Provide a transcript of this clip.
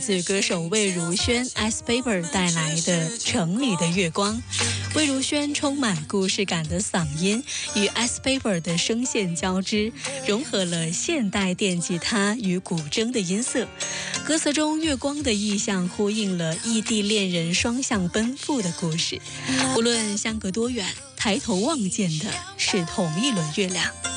自歌手魏如萱 Ice Paper 带来的《城里的月光》。魏如萱充满故事感的嗓音与 Ice Paper 的声线交织，融合了现代电吉他与古筝的音色。歌词中月光的意象呼应了异地恋人双向奔赴的故事，无论相隔多远，抬头望见的是同一轮月亮。